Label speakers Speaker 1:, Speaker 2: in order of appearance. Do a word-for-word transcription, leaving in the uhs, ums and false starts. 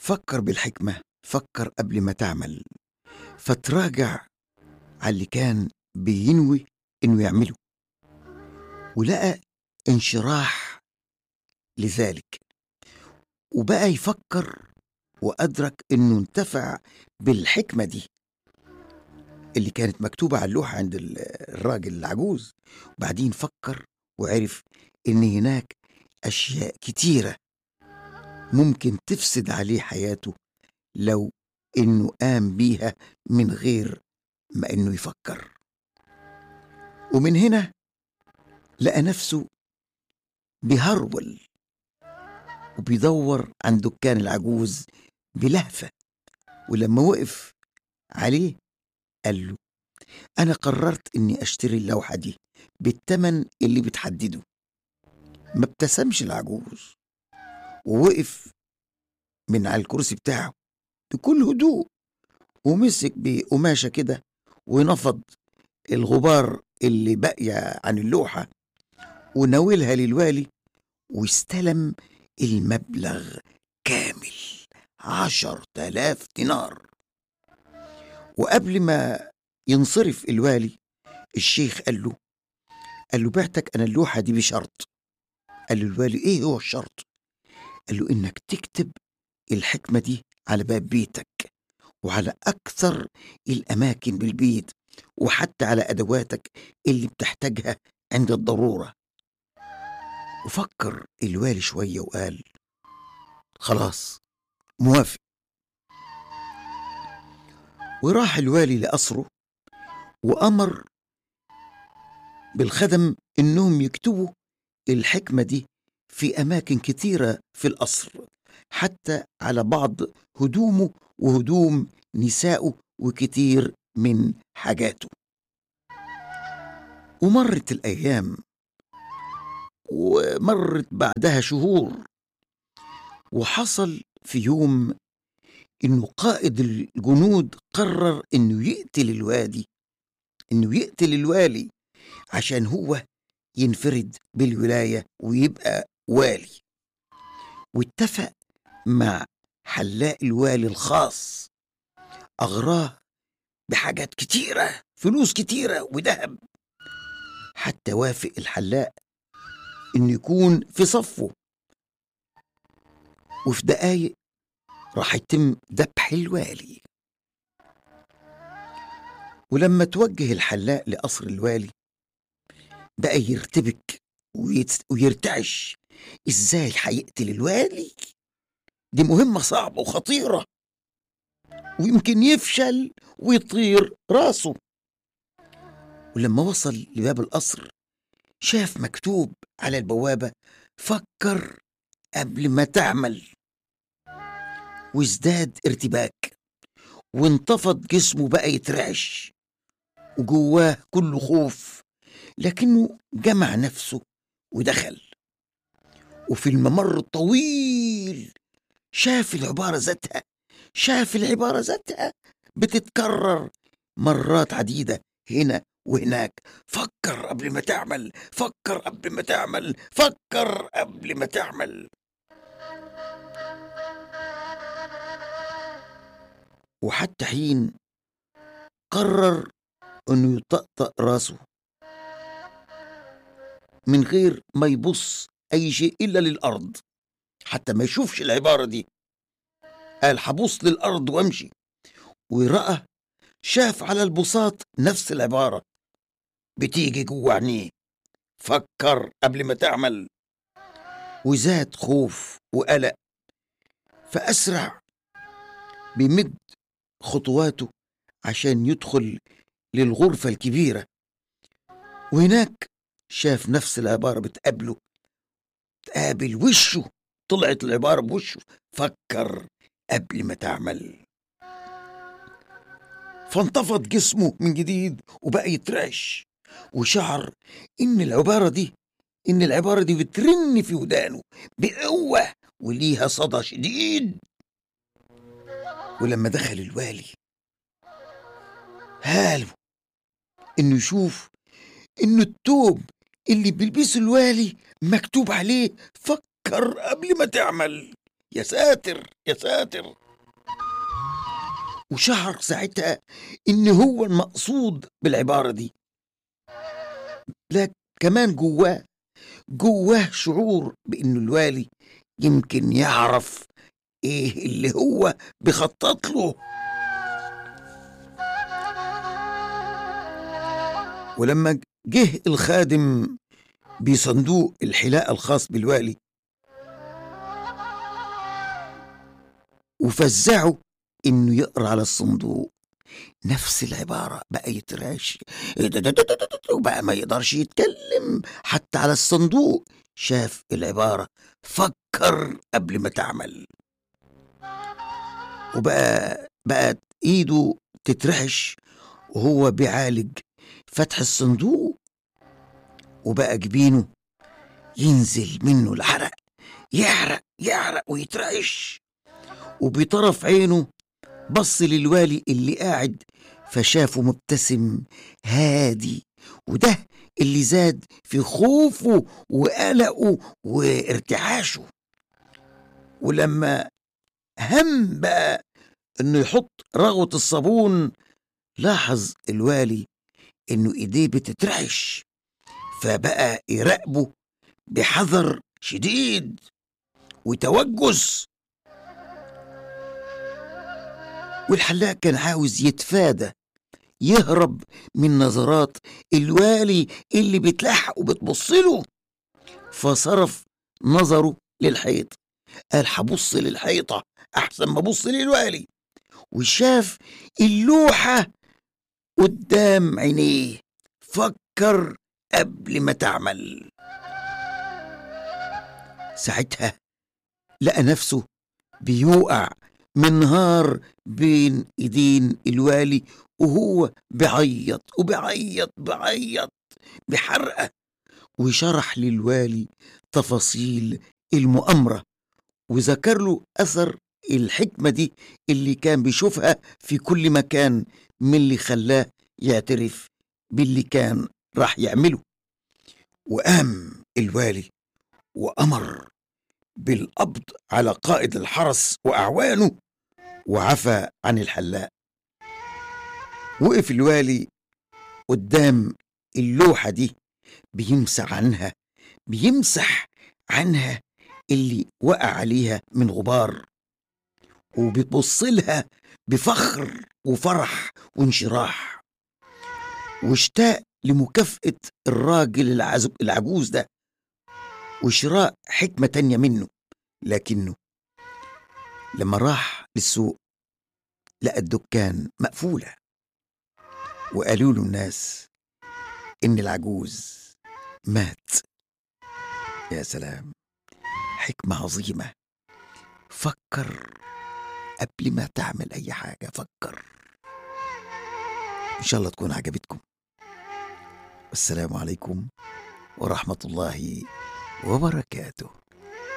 Speaker 1: فكر بالحكمة، فكر قبل ما تعمل، فتراجع على اللي كان بينوي إنه يعمله، ولقى انشراح لذلك، وبقى يفكر وأدرك إنه انتفع بالحكمة دي اللي كانت مكتوبة على اللوحة عند الراجل العجوز. وبعدين فكر وعرف إن هناك أشياء كتيرة ممكن تفسد عليه حياته لو إنه قام بيها من غير ما إنه يفكر. ومن هنا لقى نفسه بيهرول وبيدور عن دكان العجوز بلهفة، ولما وقف عليه قال له: أنا قررت إني أشتري اللوحة دي بالثمن اللي بتحدده. ما ابتسمش العجوز ووقف من على الكرسي بتاعه بكل هدوء، ومسك بقماشة كده ونفض الغبار اللي بقي عن اللوحة وناولها للوالي، واستلم المبلغ كامل، عشر تلاف دينار. وقبل ما ينصرف الوالي، الشيخ قال له قال له بعتك أنا اللوحة دي بشرط. قال له الوالي: إيه هو الشرط؟ قال له: إنك تكتب الحكمة دي على باب بيتك وعلى أكثر الأماكن بالبيت، وحتى على أدواتك اللي بتحتاجها عند الضرورة. وفكر الوالي شوية وقال: خلاص، موافق. وراح الوالي لقصره وأمر بالخدم إنهم يكتبوا الحكمة دي في أماكن كتيرة في القصر، حتى على بعض هدومه وهدوم نسائه وكتير من حاجاته. ومرت الأيام، ومرت بعدها شهور، وحصل في يوم إنه قائد الجنود قرر إنه يقتل الوادي إنه يقتل الوالي عشان هو ينفرد بالولاية ويبقى والي. واتفق مع حلاق الوالي الخاص، أغراه بحاجات كتيرة، فلوس كتيرة وذهب، حتى وافق الحلاق إنه يكون في صفه. وفي دقايق راح يتم ذبح الوالي. ولما توجه الحلاق لقصر الوالي بقى يرتبك ويرتعش. إزاي هيقتل الوالي؟ دي مهمة صعبة وخطيرة، ويمكن يفشل ويطير راسه. ولما وصل لباب القصر شاف مكتوب على البوابة: فكر قبل ما تعمل. وازداد ارتباك وانتفض جسمه، بقى يترعش وجواه كله خوف، لكنه جمع نفسه ودخل. وفي الممر الطويل شاف العبارة ذاتها شاف العبارة ذاتها بتتكرر مرات عديدة هنا وهناك: فكر قبل ما تعمل، فكر قبل ما تعمل، فكر قبل ما تعمل. وحتى حين قرر انه يطقطق راسه من غير ما يبص اي شيء الا للارض، حتى ما يشوفش العبارة دي. قال: حبص للارض وامشي. ورأى شاف على البساط نفس العبارة بتيجي جوه عينيه: فكر قبل ما تعمل. وزاد خوف وقلق، فأسرع بمد خطواته عشان يدخل للغرفة الكبيرة. وهناك شاف نفس العبارة بتقابله، تقابل وشه، طلعت العبارة بوشه: فكر قبل ما تعمل. فانتفض جسمه من جديد وبقى يترعش، وشعر إن العبارة دي إن العبارة دي بترن في ودانه بقوة وليها صدى شديد. ولما دخل الوالي هاله إنه يشوف إنه التوب اللي بيلبسه الوالي مكتوب عليه: فكر قبل ما تعمل. يا ساتر يا ساتر. وشعر ساعتها إن هو المقصود بالعبارة دي، لكن كمان جواه جواه شعور بإنه الوالي يمكن يعرف إيه اللي هو بيخطط له. ولما جه الخادم بصندوق الحلاقة الخاص بالوالي وفزعه إنه يقرأ على الصندوق نفس العبارة، بقى يترعش وبقى ما يقدرش يتكلم حتى على الصندوق. شاف العبارة فكر قبل ما تعمل، وبقى بقت ايده تترعش وهو بيعالج فتح الصندوق، وبقى جبينه ينزل منه العرق، يعرق يعرق ويترعش. وبطرف عينه بص للوالي اللي قاعد، فشافه مبتسم هادي، وده اللي زاد في خوفه وقلقه وارتعاشه. ولما هم بقى انه يحط رغوة الصابون، لاحظ الوالي انه ايديه بتترعش، فبقى يراقبه بحذر شديد وتوجس. والحلاق كان عاوز يتفادى، يهرب من نظرات الوالي اللي بتلحق وبتبصله، فصرف نظره للحيط. قال حبص للحيطة أحسن ما بص للوالي. وشاف اللوحة قدام عينيه، فكر قبل ما تعمل. ساعتها لقى نفسه بيوقع من نهار بين ايدين الوالي، وهو بيعيط وبيعيط بيعيط بحرقة. وشرح للوالي تفاصيل المؤامرة، وذكر له أثر الحكمة دي اللي كان بيشوفها في كل مكان، من اللي خلاه يعترف باللي كان راح يعمله. وقام الوالي وأمر بالقبض على قائد الحرس وأعوانه، وعفى عن الحلاق. وقف الوالي قدام اللوحة دي بيمسح عنها بيمسح عنها اللي وقع عليها من غبار، وبيبص لها بفخر وفرح وانشراح، واشتاق لمكافأة الراجل العزب العجوز ده وشراء حكمة تانية منه. لكنه لما راح للسوق لقى الدكان مقفولة، وقالوا له الناس إن العجوز مات. يا سلام، حكمة عظيمة. فكر قبل ما تعمل أي حاجة، فكر. إن شاء الله تكون عجبتكم. السلام عليكم ورحمة الله وبركاته.